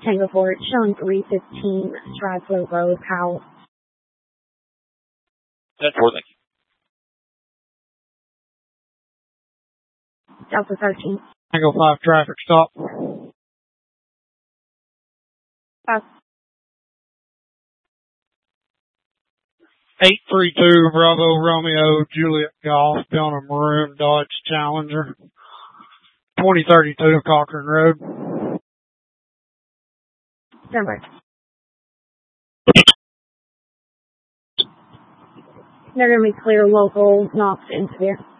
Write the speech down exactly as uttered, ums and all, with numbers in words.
Tango Fort, showing three fifteen, Stradford Road, Powell. ten four, thank you. Delta thirteen. Tango five, traffic stop. Pass. eight three two, Bravo Romeo, Juliet Golf, down a maroon Dodge Challenger. twenty thirty-two, Cochran Road. Number. They're going to be clear local, Knox and Severe.